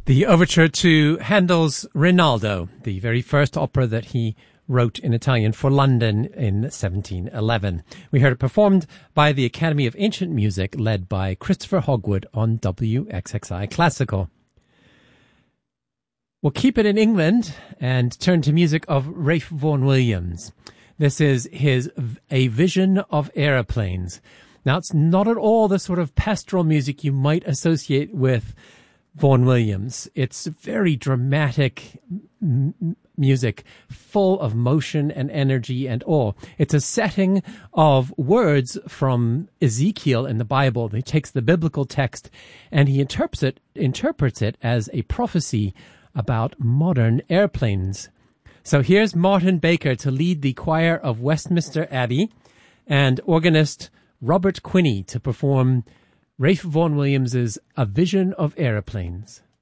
The overture to Handel's Rinaldo, the very first opera that he wrote in Italian for London in 1711. We heard it performed by the Academy of Ancient Music, led by Christopher Hogwood on WXXI Classical. We'll keep it in England and turn to music of Ralph Vaughan Williams. This is his A Vision of Aeroplanes. Now, it's not at all the sort of pastoral music you might associate with Vaughan Williams. It's very dramatic music, full of motion and energy and awe. It's a setting of words from Ezekiel in the Bible. He takes the biblical text and he interprets it as a prophecy about modern airplanes. So here's Martin Baker to lead the choir of Westminster Abbey and organist Robert Quinney to perform Ralph Vaughan Williams's A Vision of Aeroplanes.